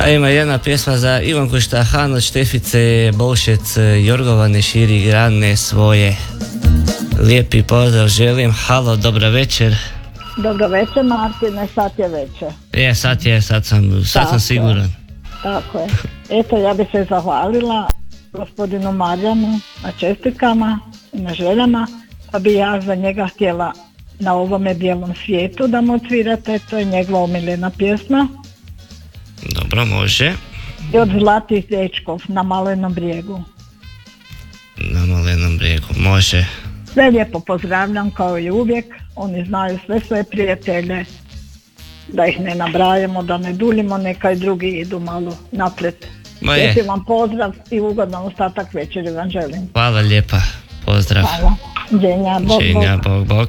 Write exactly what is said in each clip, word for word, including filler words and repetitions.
A ima jedna pjesma za Ivanku Štahan od Štefice Bolšec, Jorgovane širi grane svoje. Lijepi pozdrav želim. Halo, dobra večer. Dobro večer, Martine, sad je večer. Je, sad je, sad sam, sad sam siguran. Tako je. Eto, ja bih se zahvalila gospodinu Marjanu na čestitkama i na željama, pa bi ja za njega htjela Na ovome bijelom svijetu da mu odsvirate, to je njegova omiljena pjesma. Dobro, može. I od Zlatih dečkov, Na malenom brijegu. Na malenom brijegu, može. Sve lijepo pozdravljam kao i uvijek, oni znaju sve svoje prijatelje, da ih ne nabrajamo, da ne duljimo, neka i drugi idu malo naprijed. Lijepi vam pozdrav i ugodan ostatak večeri vam želim. Hvala lijepa, pozdrav. Hvala. Dženja, bog, Dženja, bog, bog.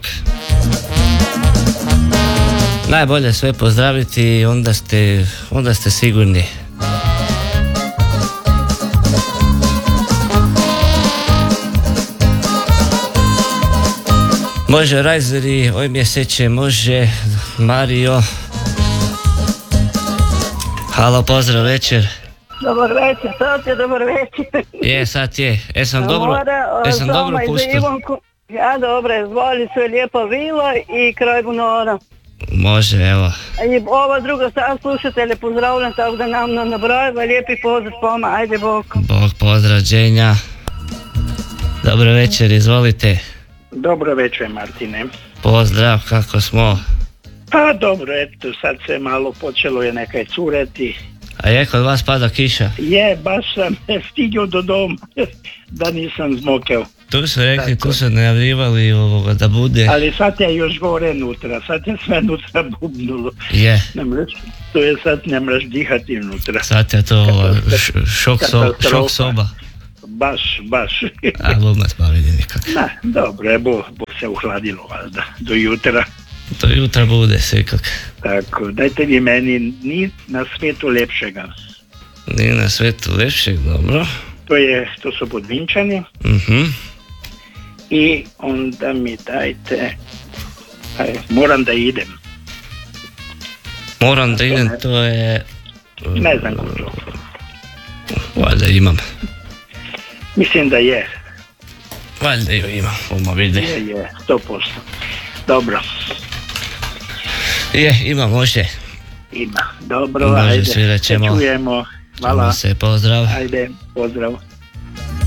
Najbolje sve pozdraviti i onda ste, onda ste sigurni. Može Rajzeri, oj mjeseče, može Mario. Halo, pozdrav, večer. Dobar večer, sad je dobar večer. Je, sad je. Jesam dobro, jesam dobro pustio. Ja, dobro, zvoli sve lijepo vila i kraj bunora. Može, evo. I ova druga sad slušatelje pozdravljam, tako da nam nabrajava, lijepi pozdrav poma, ajde bog. Bog, pozdrav, Dženja. Dobro večer, izvolite. Dobro večer, Martine. Pozdrav, kako smo? Pa dobro, eto, sad se malo počelo je nekaj cureti. A je kod vas pada kiša? Je, baš sam stigao do doma, da nisam zmokeo. Tu su rekli, tako. Tu su najavljivali ovoga da bude. Ali sad je još gore nutra, sad je sve nutra bubnulo. Je. Mreš, to je sad ne mreš dihati nutra. Sad je to š, šok, so, šok soba. Baš, baš. A lubna smo vidi nikak. Na, dobro je, bo, bo se uhladilo vazda, do jutra. Do jutra bude svekak. Tako, dajte vi meni, ni na svetu lepšega. Ni na svetu lepšeg, dobro. To je, to su Podvinčani. Mhm. I onda mi dajte, aj, moram da idem. Moram da idem, to je... Ne znam ko to. Valjda imam. Mislim da je. Valjda ju imam, oma vidi. Je, je, sto posto. Dobro. Je, ima, može. Ima, dobro, može, ajde. Svirat ćemo. Se čujemo. Hvala. Se, pozdrav. Ajde, pozdrav.